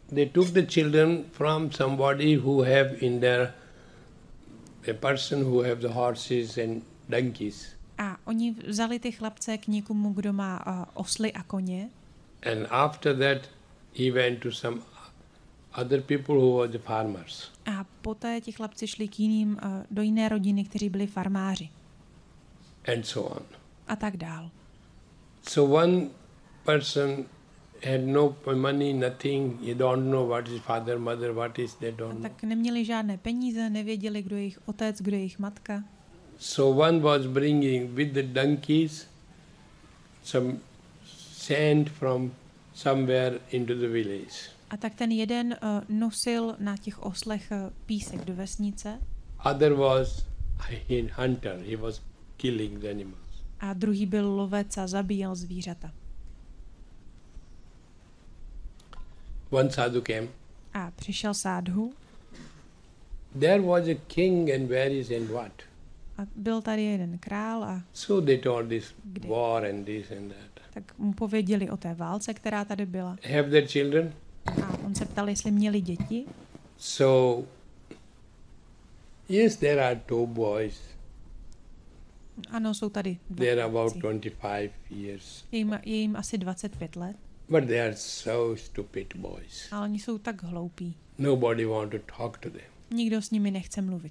they took the children from somebody who have in their, a person who have the horses and donkeys. A oni vzali ty chlapce k někomu, kdo má osly a koně. And after that, he went to some other people who were the farmers. A poté ti chlapci šli k jiným, do jiné rodiny, kteří byli farmáři. And so on. A tak dál. So one person had no money, nothing. You don't know what is father, mother, what is, they don't know. Tak neměli žádné peníze, nevěděli, kdo je jejich otec, kdo je jejich matka. So one was bringing with the donkeys some sand from somewhere into the village. A tak ten jeden nosil na těch oslech písek do vesnice. Other was a hunter. He was killing the animals. A druhý byl lovec a zabíjel zvířata. One sadhu came. A přišel sádhu. There was a king and where is and what. A byl tady jeden král a So they told this Kde? war and this and that. tak mu pověděli o té válce, která tady byla. Have their children? A on se ptal, jestli měli děti. So, yes, there are two boys. Ano, jsou tady dva They are about chlapci. 25 years. Je jim asi 25 let, But they are so stupid boys. ale oni jsou tak hloupí. Nobody want to talk to them. Nikdo s nimi nechce mluvit.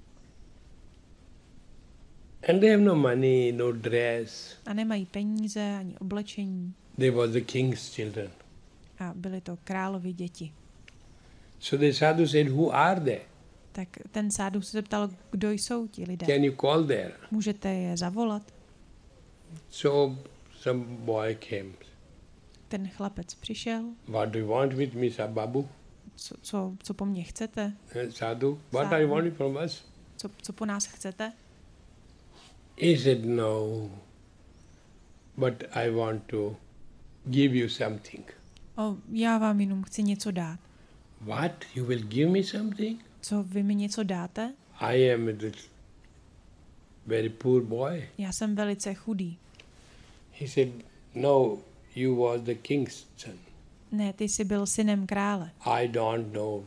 And they have no money, no dress. A nemají peníze ani oblečení. They were the king's children. A byly to královy děti. So the sadhu said, who are they? Tak ten sádu se zeptal, kdo jsou ti lidé. Can you call there? Můžete je zavolat? So some boy came. Ten chlapec přišel. What do you want with me, Babu? Co po mně chcete? Sadhu, what are you wanting from us? Co po nás chcete? He said, no, but I want to give you something. Já vám jenom chci něco dát. What? You will give me something? Co, vy mi něco dáte? I am a very poor boy. Já jsem velice chudý. He said, no, you was the king's son. Ne, ty jsi byl synem krále. I don't know.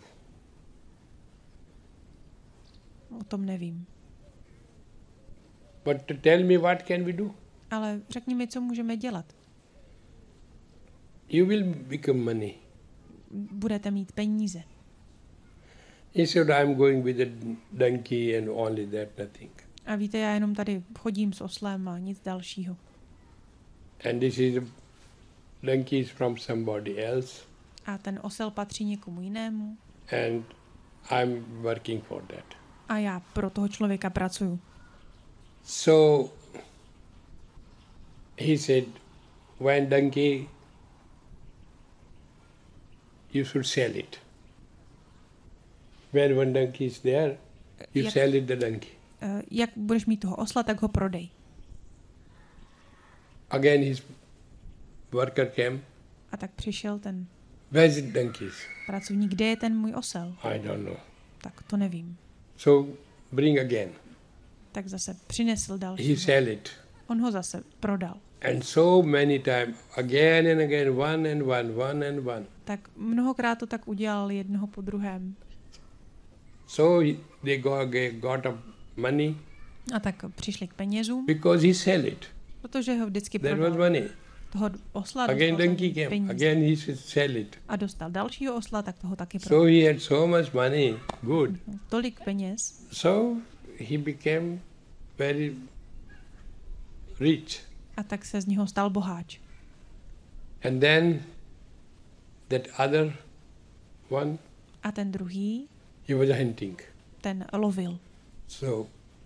O tom nevím. But to tell me what can we do? Ale řekni mi, co můžeme dělat. You will become money. Budete mít peníze. He said, I'm going with a donkey and only that, nothing. A víte, já jenom tady chodím s oslem a nic dalšího. And this is a donkey is from somebody else. A ten osel patří někomu jinému. And I'm working for that. A já pro toho člověka pracuju. So he said, when donkey, you should sell it. When one donkey is there, you sell it the donkey. Jak budeš mít toho osla, tak ho prodej. Again his worker came. A tak přišel ten Where's the donkeys? pracovník, kde je ten můj osel? I don't know. Tak to nevím. So bring again. Tak zase přinesl He další. sell it. On ho zase prodal. And so many times, again and again, one and one, one and one. Tak mnohokrát to tak udělal jednoho po druhém. So they got up money A tak přišli k penězům, because he sell it. protože ho vždycky There was prodal. money. Toho osla Again dostal donkey za came. peníze. Again he should sell it. A dostal dalšího osla, tak toho taky prodal. So he had so much money. Good. Tolik peněz. So he became very rich. A tak se z něho stal boháč. And then that other one, A ten druhý, he was hunting. ten lovil. So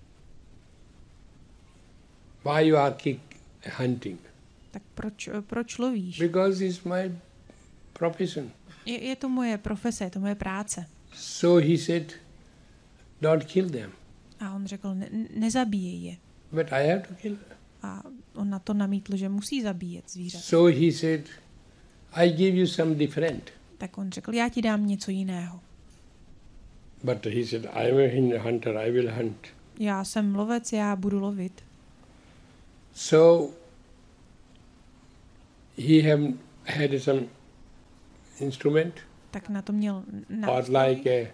why you are hunting? Tak proč lovíš? Because it's my profession. Je to moje profese, je to moje práce. So he said, don't kill them. A on řekl, nezabíjej je. But I have to kill them. A on na to namítl, že musí zabíjet zvířata. So he said, I give you some different. Tak on řekl, já ti dám něco jiného. But he said, I am a hunter, I will hunt. Já jsem lovec, já budu lovit. So he had some instrument. tak na to měl or nástroj, like a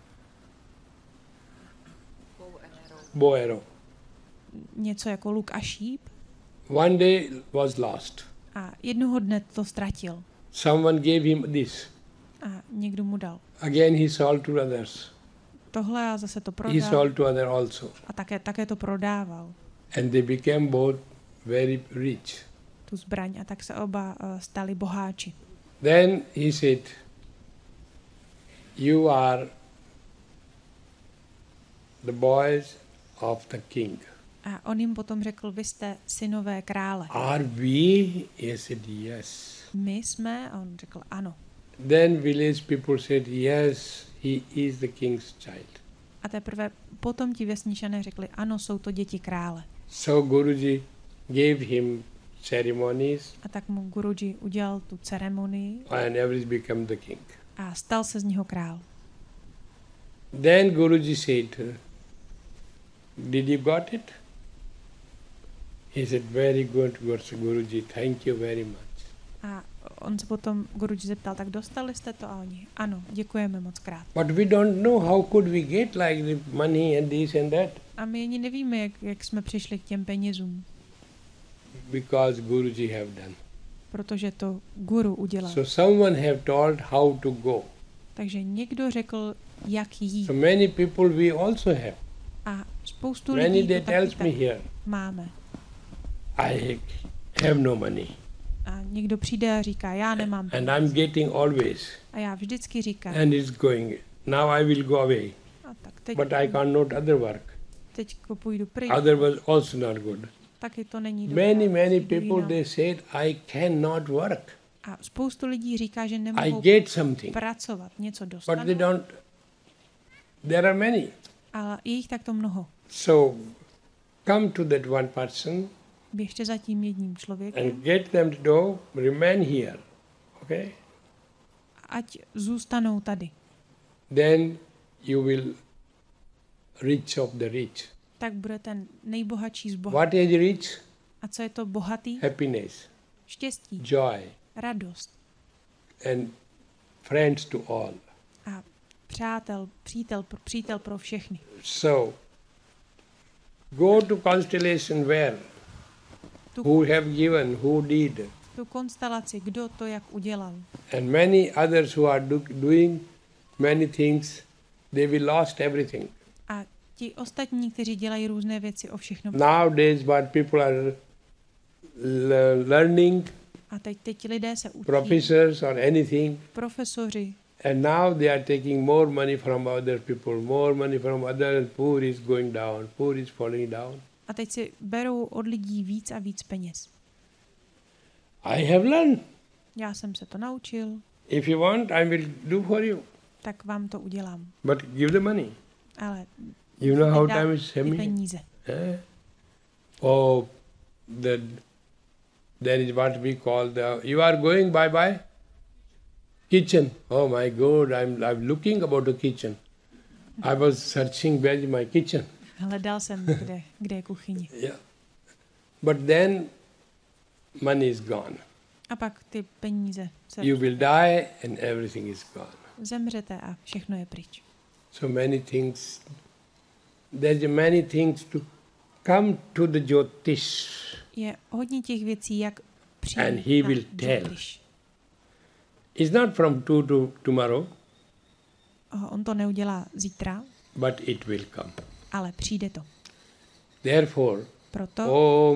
bow arrow. něco jako luk a šíp, One day was lost. a jednoho dne to ztratil Someone gave him this. a někdo mu dal Again he sold to others. tohle a zase to He prodal sold to others also. a také to prodával, And they became both very rich. tu zbraň, a tak se oba stali boháči. Then he said, you are the boys of the king. A on jim potom řekl, vy jste synové krále. Are we? He said, yes. My jsme? A on řekl ano. Then village people said, yes, he is the king's child. A teprve potom ti vesničané řekli, ano, jsou to děti krále. So Guruji gave him ceremonies A tak mu Guruji udělal tu ceremonii and every become the king. a stal se z něho král. Then Guruji said, did you got it? He said, very good, Guruji, thank you very much. A on se potom Guruji zeptal, tak dostali jste to? A oni, ano, děkujeme moc krát. But we don't know how could we get like the money and this and that. A my ani nevíme, jak jsme přišli k těm penězům, Because Guruji have done. protože to guru udělal. So someone have told how to go. Takže někdo řekl, jak jít. So many people we also have. A spoustu Many lidí they to taky tells me tak here, máme. I have no money. A někdo přijde a říká, já nemám And peníze. I'm getting always. A já vždycky říkám, And it's going. Now I will go away. a tak teď, But I cannot other work. teď půjdu pryč, Other was also not good. taky to není dobré. Many Jdu people jinam. they said I cannot work. A spoustu lidí říká, že I nemohou get something. pracovat, něco But they dostanou, don't. There are many. ale je jich takto mnoho. So come to that one person Běžte za tím jedním člověkem, and get them to do, remain here. Okay? ať zůstanou tady. Then you will rich of the rich. Tak bude ten nejbohatší z bohatých. What is rich? A co je to bohatý? Happiness, Štěstí, joy, radost and friends to all. a přítel pro všechny. So go to constellation where, who have given, who did, Tu konstelaci, kdo to jak udělal. and many others who are doing many things, they will lost everything. A ti ostatní, kteří dělají různé věci, o všechno. Nowadays, what people are learning, A teď lidé se učí, professors or anything, profesoři, and now they are taking more money from other people, more money from others. Poor is going down, poor is falling down. a teď si berou od lidí víc a víc peněz. I have learned. Já jsem se to naučil, If you want, I will do for you. tak vám to udělám. But give the money. Ale You know how dát time is ty coming? peníze. Eh? Oh, there is what we call you are going bye kitchen. Oh my God, I'm looking about the kitchen. I was searching where is my kitchen. Hledal jsem, kde je kuchyně. Yeah. But then money is gone. A pak ty peníze se You will die and everything is gone. zemřete a všechno je pryč. So many things, there's many things to come to the Jyotish. Je hodně těch věcí, jak přijít And he na will tell. Jyotish. It's not from today to tomorrow, On to neudělá zítra, but it will come. ale přijde to. Therefore, Proto Om